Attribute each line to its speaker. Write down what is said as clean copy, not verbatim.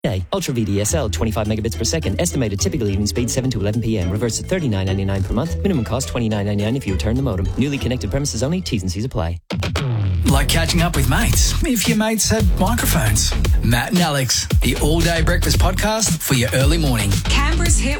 Speaker 1: Ultra VDSL 25 megabits per second. Estimated typical evening speed 7 to 11 p.m. Reverse at $39.99 per month. Minimum cost $29.99 if you return the modem. Newly connected premises only. T's and C's apply.
Speaker 2: Like catching up with mates, if your mates had microphones. Matt and Alex, the all-day breakfast podcast for your early morning.
Speaker 3: Canberra's Hit